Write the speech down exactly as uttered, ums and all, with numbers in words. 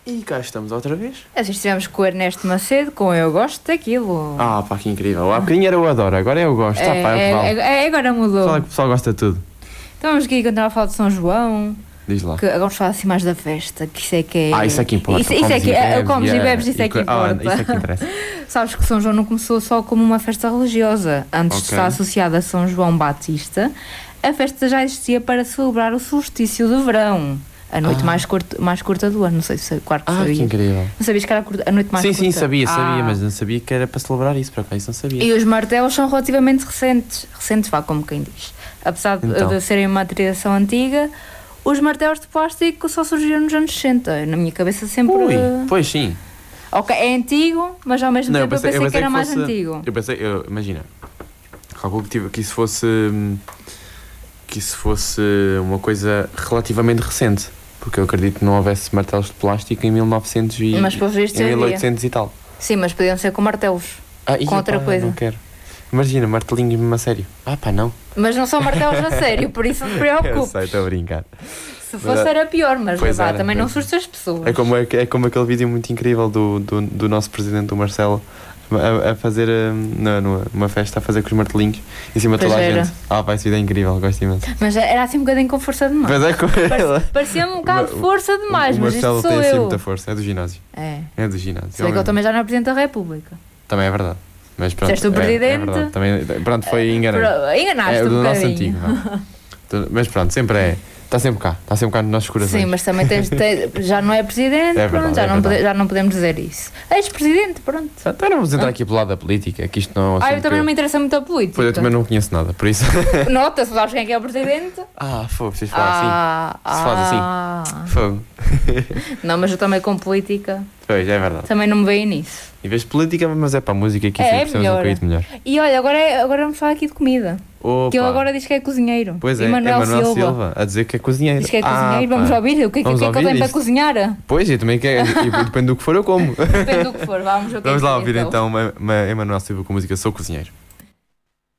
E cá estamos outra vez. Assim estivemos com o Ernesto Macedo, com Eu Gosto Daquilo. Ah, pá, que incrível. Há bocadinho era o Adoro, agora é eu gosto. É, ah, pá, é, é, vale. é, é, agora mudou. Fala que o pessoal gosta de tudo. Então vamos aqui continuar a falar de São João. Diz lá. Que agora vamos falar assim mais da festa, que isso é que é... Ah, isso é que importa. Isso, isso é que é, comes e bebes, isso é que ah, importa. isso é que interessa. Sabes que São João não começou só como uma festa religiosa. Antes Ok. de estar associada a São João Batista, a festa já existia para celebrar o solstício de verão. A noite Ah. mais, curta, mais curta do ano, não sei se claro que Ah, sabia. que incrível. Não sabias que era a, curta- a noite mais Sim, curta? sim, sabia, sabia, Ah. mas não sabia que era para celebrar isso, por acaso não sabia. E os martelos são relativamente recentes, recentes vá como quem diz. Apesar de, Então. de serem uma tradição antiga, os martelos de plástico só surgiram nos anos sessenta. Na minha cabeça sempre... Ui, pois sim. Ok, é antigo, mas ao mesmo Não, eu tempo eu pensei- pensei, eu que era pensei mais que fosse- antigo. Eu pensei, eu, imagina, calculo que, tive- que isso fosse hum, que isso fosse uma coisa relativamente recente, porque eu acredito que não houvesse martelos de plástico em mil e novecentos e Mas, pelos vistos, em havia. mil e oitocentos e tal. Sim, mas podiam ser com martelos. Ah, e, Com outra pá, coisa. Não quero. Imagina, martelinhos mesmo a sério. Ah, pá, não. Mas não são martelos a sério, por isso não te Eu preocupes. sei, estou a brincar. Se fosse era pior, mas Pois vá, era, também não pois. assusta as pessoas. É como, é, como aquele vídeo muito incrível do, do, do nosso presidente, do Marcelo, a, a fazer hum, não, numa, numa festa, a fazer com os martelinhos em cima de Pois toda a era. gente. Ah, pá, esse vídeo é incrível, gosto imenso. Mas era assim um bocadinho com força demais. Mas é com Pare- ela. Parecia-me um bocado de O- força demais, o mas isto Marcelo sou tem assim eu. muita força, é do ginásio. É. É do ginásio. Se bem que ele também já não é Presidente da República. Também é verdade. Mas pronto, Disseste o é- é presidente. verdade. Também, pronto, foi enganado. Pro- Enganaste É um do nosso bocadinho. antigo. vá. Tu- Mas pronto, sempre é. Está sempre cá. Está sempre cá nos nossos corações. Sim, mas também tens, tens- já não é Presidente, É pronto, verdade, já, é não verdade. pode- já não podemos dizer isso. Ex-Presidente, pronto. Então não vamos entrar aqui pelo lado da política, que isto não é um Ah, eu assunto também que- não me interessa muito a política. Pois eu também não conheço nada, por isso. Nota-se, sabes quem é que é o Presidente? Ah, fogo, vocês falam Ah, assim. Se faz assim. ah. Fogo. Não, mas eu também com política, Pois, é verdade. também não me veio nisso. Em vez de política, mas é para a música que É, isso é percebemos um melhor. bocadinho melhor. E olha, agora, é- agora vamos falar aqui de comida. Opa. Que ele agora diz que é cozinheiro. Pois é, Emanuel é Manuel Silva. Silva. a dizer que é cozinheiro. Diz que é Ah, cozinheiro, pá. vamos ouvir o que, é que, Vamos que é que ele ouvir tem para isto. cozinhar. Pois, eu também quero. E depende do que for, eu como. Depende do que for, vamos ver o que é Vamos que lá é, ouvir então uma, uma Emanuel Silva com a música Sou Cozinheiro.